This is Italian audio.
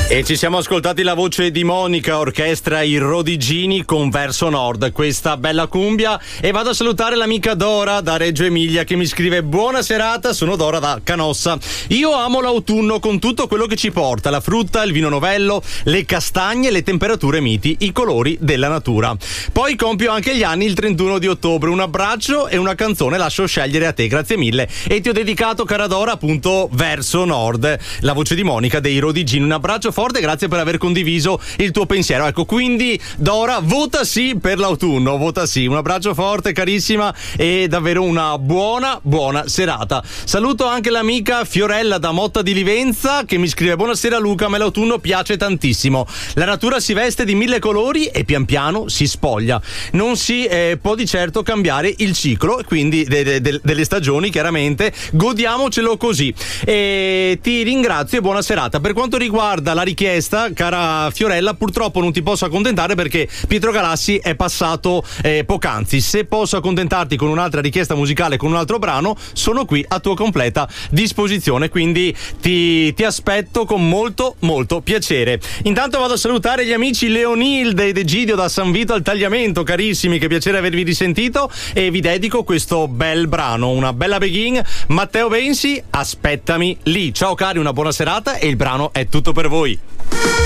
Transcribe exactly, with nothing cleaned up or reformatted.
E ci siamo ascoltati la voce di Monica, orchestra I Rodigini con Verso Nord, questa bella cumbia. E vado a salutare l'amica Dora da Reggio Emilia che mi scrive: buona serata, sono Dora da Canossa. Io amo l'autunno con tutto quello che ci porta, la frutta, il vino novello, le castagne, le temperature miti, i colori della natura. Poi compio anche gli anni il trentuno di ottobre. Un abbraccio e una canzone lascio scegliere a te, grazie mille. E ti ho dedicato, cara Dora, appunto Verso Nord, la voce di Monica dei Rodigini. Un abbraccio forte, grazie per aver condiviso il tuo pensiero. Ecco, quindi Dora, vota sì per l'autunno, vota sì. Un abbraccio forte, carissima, e davvero una buona buona serata. Saluto anche l'amica Fiorella da Motta di Livenza che mi scrive: buonasera Luca, a me l'autunno piace tantissimo, la natura si veste di mille colori e pian piano si spoglia, non si eh, può di certo cambiare il ciclo, quindi de- de- de- delle stagioni, chiaramente godiamocelo così. E ti ringrazio e buona serata. Per quanto riguarda la richiesta, cara Fiorella, purtroppo non ti posso accontentare perché Pietro Galassi è passato eh, poc'anzi. Se posso accontentarti con un'altra richiesta musicale, con un altro brano, sono qui a tua completa disposizione, quindi ti, ti aspetto con molto molto piacere. Intanto vado a salutare gli amici Leonilde ed Egidio da San Vito al Tagliamento, carissimi, che piacere avervi risentito, e vi dedico questo bel brano, una bella begin. Matteo Bensi, aspettami lì. Ciao cari, una buona serata, e il brano è tutto per voi.